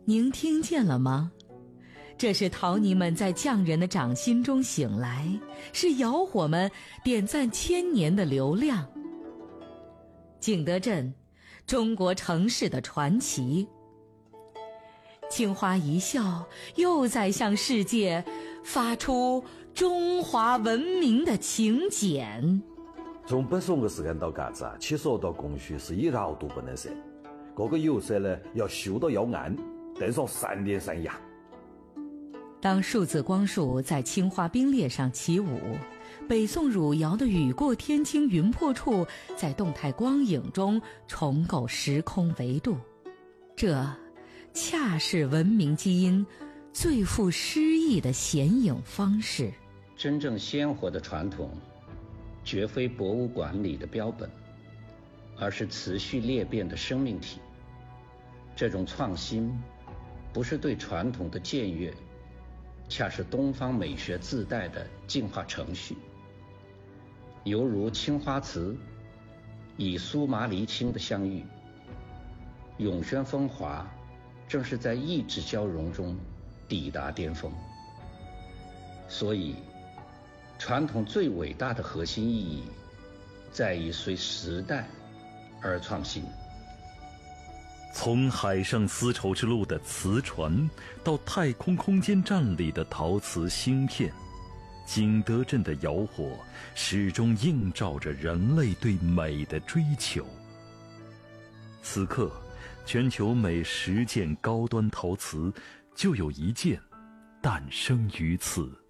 您听见了吗？这是陶泥们在匠人的掌心中醒来，是窑火们点赞千年的流量。景德镇，中国城市的传奇。青花一笑，又在向世界发出中华文明的请柬。 从北宋的时间到嘎子啊，其实到供需是一窑都不能设，各个釉色呢要修到窑暗，等上3年3夜。 当数字光束在青花冰裂上起舞，北宋汝窑的雨过天青云破处在动态光影中重构时空维度，这恰是文明基因最富诗意的显影方式。 真正鲜活的传统绝非博物馆里的标本，而是持续裂变的生命体。这种创新不是对传统的僭越，恰是东方美学自带的进化程序。犹如青花瓷与苏麻离青的相遇，永轩风华正是在意志交融中抵达巅峰。所以传统最伟大的核心意义在于随时代而创新。 从海上丝绸之路的瓷船到太空空间站里的陶瓷芯片，景德镇的窑火始终映照着人类对美的追求。此刻全球每10件高端陶瓷就有1件诞生于此。